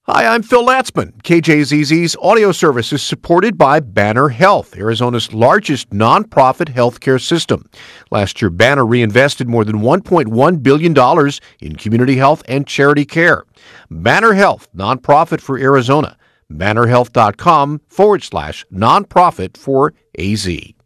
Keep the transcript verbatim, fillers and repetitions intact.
Hi, I'm Phil Latzman. K J Z Z's audio service is supported by Banner Health, Arizona's largest nonprofit healthcare system. Last year, Banner reinvested more than one point one billion dollars in community health and charity care. Banner Health, nonprofit for Arizona. bannerhealth.com forward slash nonprofit for A Z.